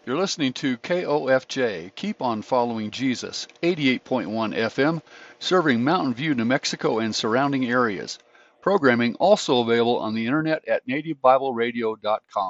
You're listening to KOFJ, Keep on Following Jesus, 88.1 FM, serving Mountain View, New Mexico and surrounding areas. Programming also available on the internet at nativebibleradio.com.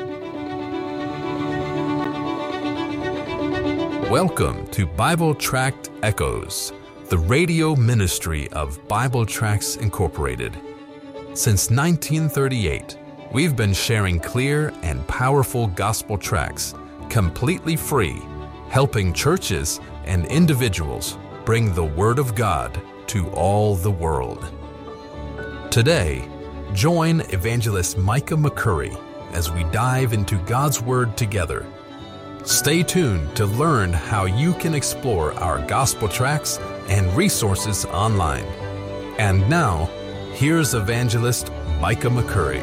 Welcome to Bible Tract Echoes, the radio ministry of Bible Tracts Incorporated. Since 1938, we've been sharing clear and powerful gospel tracts, completely free, helping churches and individuals bring the Word of God to all the world. Today, join Evangelist Micah McCurry as we dive into God's Word together. Stay tuned to learn how you can explore our gospel tracts and resources online. And now, here's Evangelist Micah McCurry.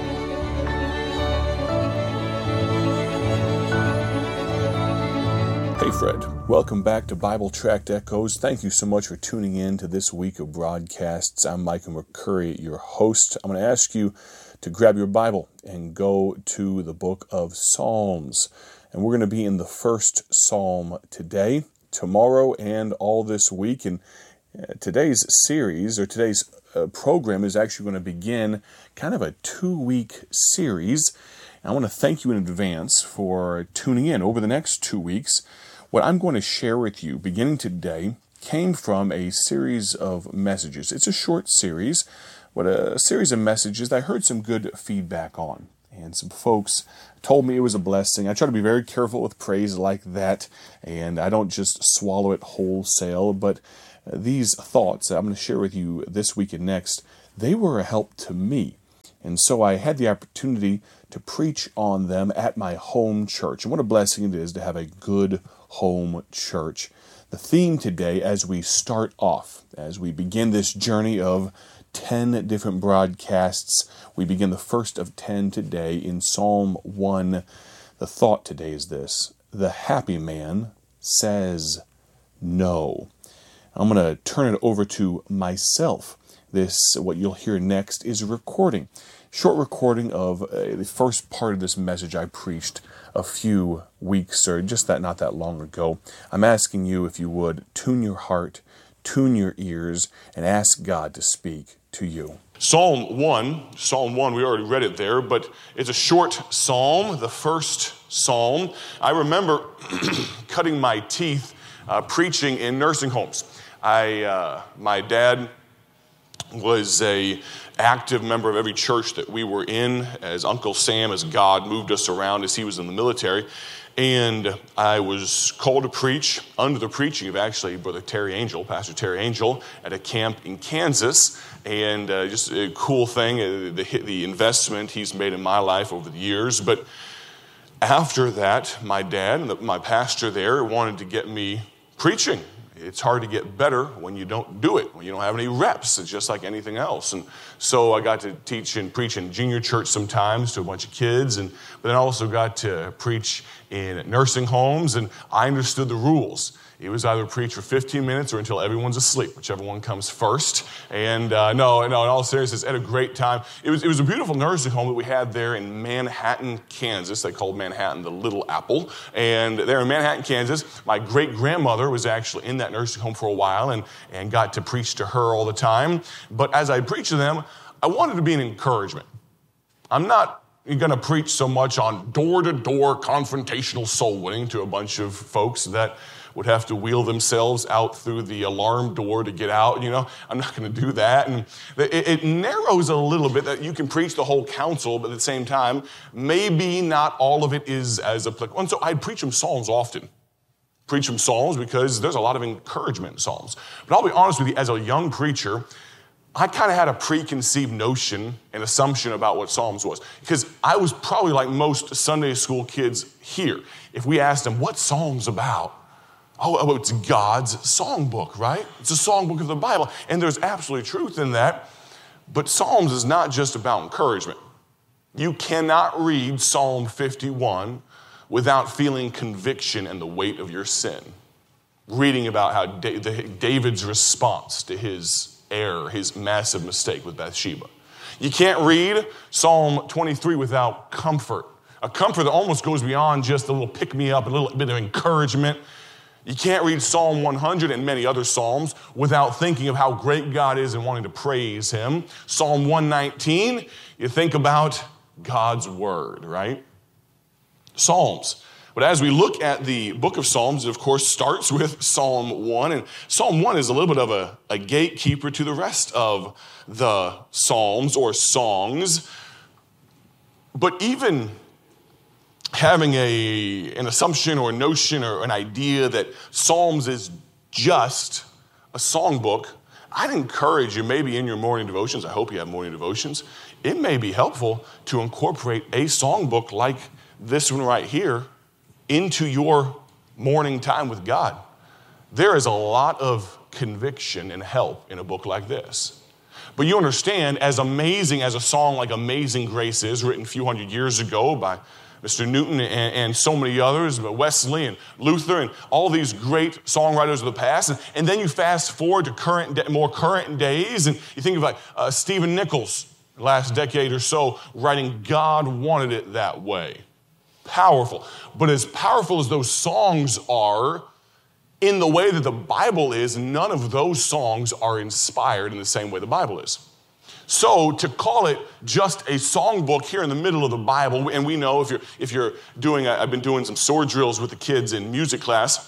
Hey Fred, welcome back to Bible Tract Echoes. Thank you so much for tuning in to this week of broadcasts. I'm Micah McCurry, your host. I'm going to ask you to grab your Bible and go to the book of Psalms. And we're going to be in the first Psalm today, tomorrow, and all this week. And today's series, or today's program, is actually going to begin kind of a 2-week series. And I want to thank you in advance for tuning in. Over the next 2 weeks, what I'm going to share with you, beginning today, came from a series of messages. It's a short series, but a series of messages that I heard some good feedback on. And some folks told me it was a blessing. I try to be very careful with praise like that, and I don't just swallow it wholesale, but these thoughts that I'm going to share with you this week and next, they were a help to me. And so I had the opportunity to preach on them at my home church. And what a blessing it is to have a good home church. The theme today, as we start off, as we begin this journey of 10 different broadcasts, we begin the first of 10 today in Psalm 1. The thought today is this: the happy man says no. I'm going to turn it over to myself. What you'll hear next is a recording, short recording of the first part of this message I preached a few weeks, or just not that long ago. I'm asking you, if you would, tune your heart, tune your ears, and ask God to speak to you. Psalm 1, we already read it there, but it's a short psalm, the first psalm. I remember cutting my teeth preaching in nursing homes. My dad was a active member of every church that we were in, as Uncle Sam, as God moved us around as he was in the military. And I was called to preach under the preaching of actually Brother Terry Angel, Pastor Terry Angel, at a camp in Kansas. And just a cool thing, the investment he's made in my life over the years. But after that, my dad, my pastor there, wanted to get me preaching. It's hard to get better when you don't do it, when you don't have any reps. It's just like anything else. And so I got to teach and preach in junior church sometimes to a bunch of kids, but then I also got to preach in nursing homes, and I understood the rules. It was either preach for 15 minutes or until everyone's asleep, whichever one comes first. And no, in all seriousness, I had a great time. It was a beautiful nursing home that we had there in Manhattan, Kansas. They called Manhattan the Little Apple. And there in Manhattan, Kansas, my great-grandmother was actually in that nursing home for a while and got to preach to her all the time. But as I preached to them, I wanted to be an encouragement. I'm not going to preach so much on door-to-door confrontational soul winning to a bunch of folks that would have to wheel themselves out through the alarm door to get out. I'm not going to do that. And it narrows a little bit that you can preach the whole counsel, but at the same time, maybe not all of it is as applicable. And so I'd preach them Psalms often. Preach them Psalms because there's a lot of encouragement in Psalms. But I'll be honest with you, as a young preacher, I kind of had a preconceived notion and assumption about what Psalms was. Because I was probably like most Sunday school kids here. If we asked them, what's Psalms about? Oh, it's God's songbook, right? It's a songbook of the Bible. And there's absolutely truth in that. But Psalms is not just about encouragement. You cannot read Psalm 51 without feeling conviction and the weight of your sin. Reading about how David's response to his error, his massive mistake with Bathsheba. You can't read Psalm 23 without comfort A comfort that almost goes beyond just a little pick-me-up, a little bit of encouragement. You can't read Psalm 100 and many other Psalms without thinking of how great God is and wanting to praise him. Psalm 119, you think about God's word, right? Psalms. But as we look at the book of Psalms, it of course starts with Psalm 1. And Psalm 1 is a little bit of a gatekeeper to the rest of the Psalms or songs. But even having an assumption or a notion or an idea that Psalms is just a songbook, I'd encourage you maybe in your morning devotions, I hope you have morning devotions, it may be helpful to incorporate a songbook like this one right here into your morning time with God. There is a lot of conviction and help in a book like this. But you understand, as amazing as a song like Amazing Grace is, written a few hundred years ago by Mr. Newton and so many others, Wesley and Luther and all these great songwriters of the past. And then you fast forward to more current days, and you think of like Stephen Nichols, last decade or so, writing God Wanted It That Way. Powerful. But as powerful as those songs are, in the way that the Bible is, none of those songs are inspired in the same way the Bible is. So to call it just a songbook here in the middle of the Bible, and we know if you're doing, I've been doing some sword drills with the kids in music class,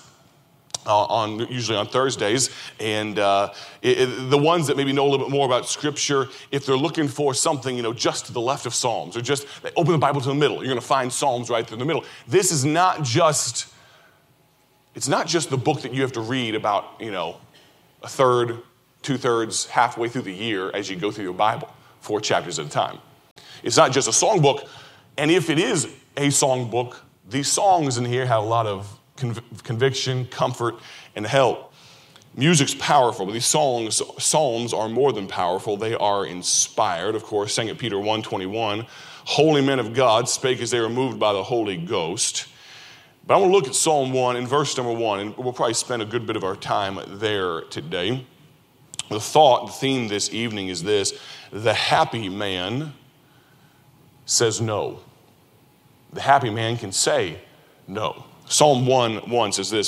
usually on Thursdays, and the ones that maybe know a little bit more about Scripture, if they're looking for something, just to the left of Psalms, or just they open the Bible to the middle, you're going to find Psalms right there in the middle. This is not just, it's not just the book that you have to read about, a third, 2/3, halfway through the year as you go through your Bible, 4 chapters at a time. It's not just a songbook, and if it is a songbook, these songs in here have a lot of conviction, comfort, and help. Music's powerful, but these psalms are more than powerful. They are inspired. Of course, 2 Peter 1:21, holy men of God spake as they were moved by the Holy Ghost. But I want to look at Psalm 1 in verse number 1, and we'll probably spend a good bit of our time there today. The theme this evening is this: the happy man says no. The happy man can say no. Psalm 1:1 says this: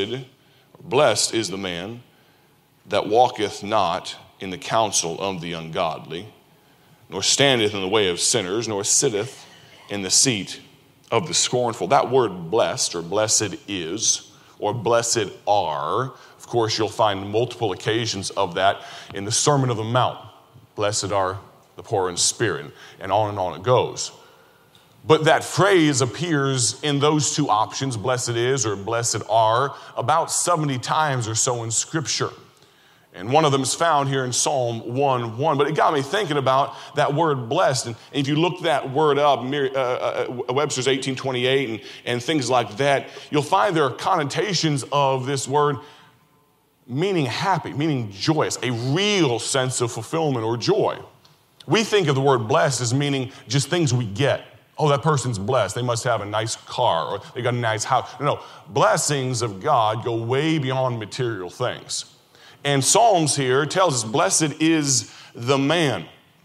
blessed is the man that walketh not in the counsel of the ungodly, nor standeth in the way of sinners, nor sitteth in the seat of the scornful. That word blessed, or blessed is, or blessed are, of course, you'll find multiple occasions of that in the Sermon on the Mount. Blessed are the poor in spirit, and on it goes. But that phrase appears in those two options, blessed is or blessed are, about 70 times or so in Scripture. And one of them is found here in Psalm 1:1. But it got me thinking about that word blessed. And if you look that word up, Webster's 1828 and things like that, you'll find there are connotations of this word meaning happy, meaning joyous, a real sense of fulfillment or joy. We think of the word blessed as meaning just things we get. Oh, that person's blessed. They must have a nice car, or they got a nice house. No, blessings of God go way beyond material things. And Psalms here tells us, blessed is the man.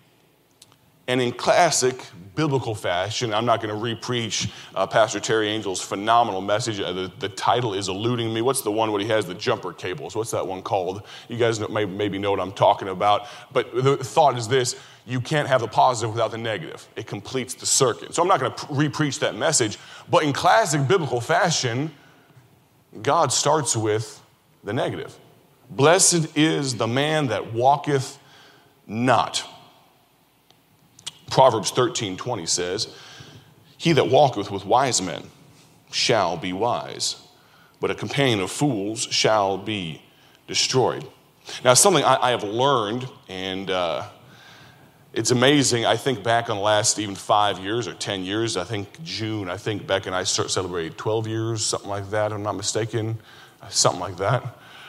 And in classic biblical fashion, I'm not going to re-preach Pastor Terry Angel's phenomenal message. The title is eluding me. What's the one where he has the jumper cables? What's that one called? You guys maybe know what I'm talking about. But the thought is this: you can't have the positive without the negative. It completes the circuit. So I'm not going to re-preach that message. But in classic biblical fashion, God starts with the negative. Blessed is the man that walketh not. Proverbs 13:20 says, he that walketh with wise men shall be wise, but a companion of fools shall be destroyed. Now, something I have learned, and it's amazing. I think back on the last even 5 years or 10 years. I think Beck and I celebrated 12 years, something like that, if I'm not mistaken. Something like that.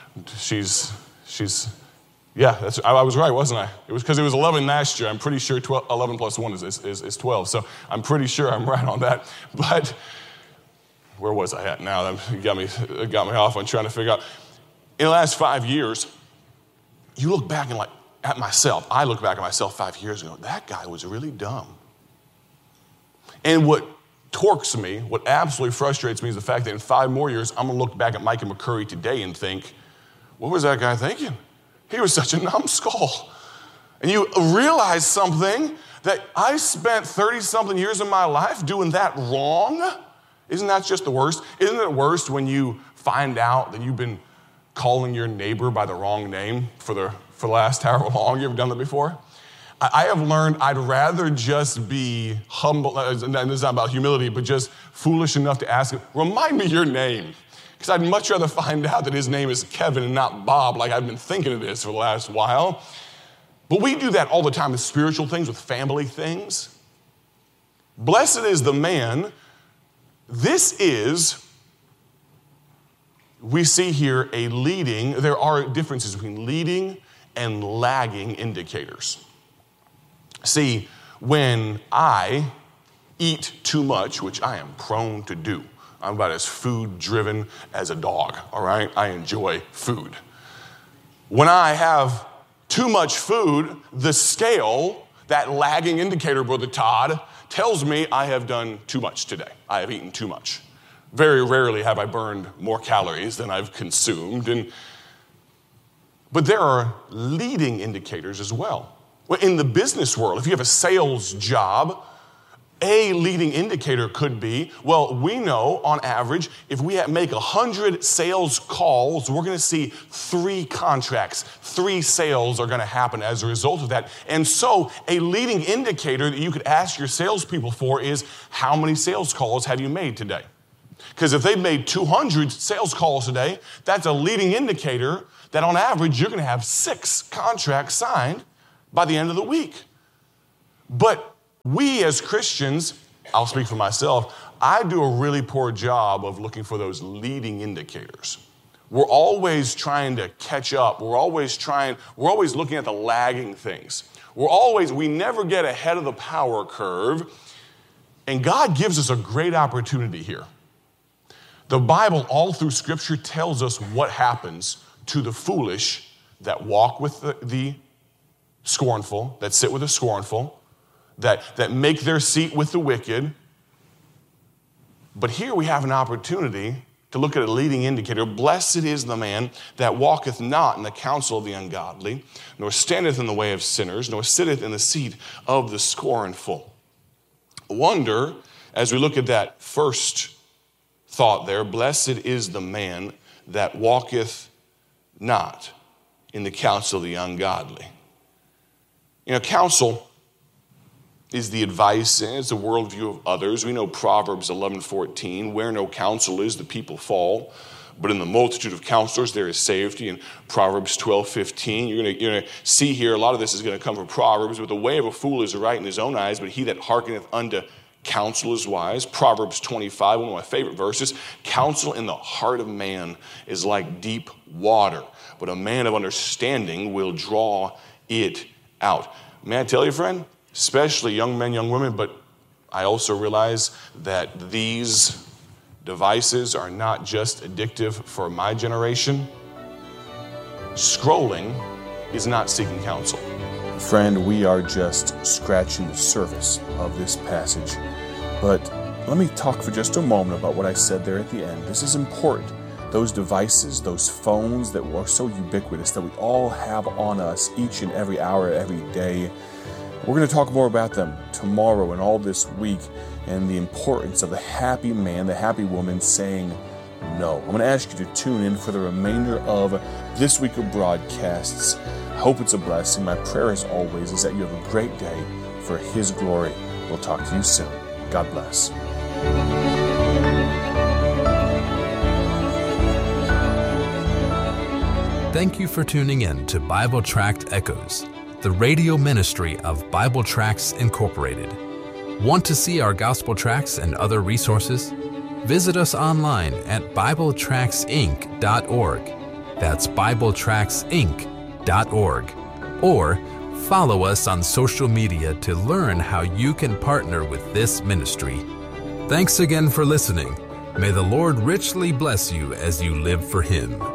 Yeah, I was right, wasn't I? It was because it was 11 last year. I'm pretty sure 11 plus 1 is 12. So I'm pretty sure I'm right on that. But where was I at now? That got me off on trying to figure out. In the last 5 years, you look back and at myself. I look back at myself 5 years ago. That guy was really dumb. And what torques me, what absolutely frustrates me is the fact that in 5 more years, I'm going to look back at Micah McCurry today and think, what was that guy thinking? He was such a numbskull. And you realize something, that I spent 30-something years of my life doing that wrong. Isn't that just the worst? Isn't it worst when you find out that you've been calling your neighbor by the wrong name for the last however long? You ever done that before? I have learned I'd rather just be humble, and it's not about humility, but just foolish enough to ask him, remind me your name. Because I'd much rather find out that his name is Kevin and not Bob, like I've been thinking of this for the last while. But we do that all the time with spiritual things, with family things. Blessed is the man. We see here there are differences between leading and lagging indicators. See, when I eat too much, which I am prone to do, I'm about as food-driven as a dog, all right? I enjoy food. When I have too much food, the scale, that lagging indicator, Brother Todd, tells me I have done too much today. I have eaten too much. Very rarely have I burned more calories than I've consumed. But there are leading indicators as well. In the business world, if you have a sales job, a leading indicator could be, well, we know on average, if we make 100 sales calls, we're going to see 3 contracts. 3 sales are going to happen as a result of that. And so a leading indicator that you could ask your salespeople for is, how many sales calls have you made today? Because if they've made 200 sales calls today, that's a leading indicator that on average, you're going to have 6 contracts signed by the end of the week. But we as Christians, I'll speak for myself, I do a really poor job of looking for those leading indicators. We're always trying to catch up. We're always looking at the lagging things. We never get ahead of the power curve. And God gives us a great opportunity here. The Bible, all through Scripture, tells us what happens to the foolish that walk with the scornful, that sit with the scornful, that make their seat with the wicked. But here we have an opportunity to look at a leading indicator. Blessed is the man that walketh not in the counsel of the ungodly, nor standeth in the way of sinners, nor sitteth in the seat of the scornful. Wonder, as we look at that first thought there, blessed is the man that walketh not in the counsel of the ungodly. Counsel is the advice, and it's the worldview of others. We know Proverbs 11:14, where no counsel is, the people fall, but in the multitude of counselors there is safety. In Proverbs 12:15, you're going to see here, a lot of this is going to come from Proverbs, but the way of a fool is right in his own eyes, but he that hearkeneth unto counsel is wise. Proverbs 25, one of my favorite verses, counsel in the heart of man is like deep water, but a man of understanding will draw it out. May I tell you, friend, especially young men, young women, but I also realize that these devices are not just addictive for my generation. Scrolling is not seeking counsel. Friend, we are just scratching the surface of this passage. But let me talk for just a moment about what I said there at the end. This is important. Those devices, those phones that were so ubiquitous that we all have on us each and every hour, every day. We're going to talk more about them tomorrow and all this week, and the importance of the happy man, the happy woman saying no. I'm going to ask you to tune in for the remainder of this week of broadcasts. I hope it's a blessing. My prayer, as always, is that you have a great day for His glory. We'll talk to you soon. God bless. Thank you for tuning in to Bible Tract Echoes, the radio ministry of Bible Tracts Incorporated. Want to see our gospel tracts and other resources? Visit us online at BibleTractsInc.org. That's BibleTractsInc.org. Or follow us on social media to learn how you can partner with this ministry. Thanks again for listening. May the Lord richly bless you as you live for Him.